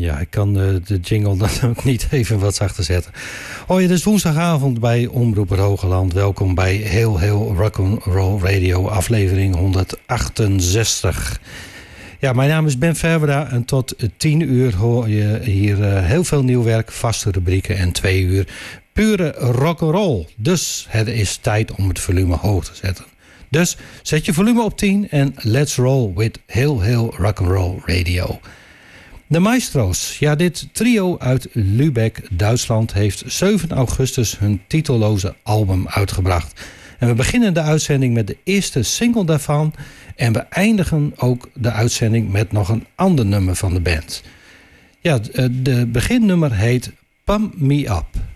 Ja, ik kan de jingle dan ook niet even wat zachter zetten. Hoi, het is woensdagavond bij Omroep Hogeland. Welkom bij Heel Rock'n'Roll Radio, aflevering 168. Ja, mijn naam is Ben Verwera en tot 10 uur hoor je hier heel veel nieuw werk, vaste rubrieken en 2 uur pure rock'n'roll. Dus het is tijd om het volume hoog te zetten. Dus zet je volume op 10 en let's roll with Heel Rock'n'Roll Radio. De Maestro's, ja, dit trio uit Lübeck, Duitsland, heeft 7 augustus hun titelloze album uitgebracht. En we beginnen de uitzending met de eerste single daarvan en we eindigen ook de uitzending met nog een ander nummer van de band. Ja, de beginnummer heet Pump Me Up.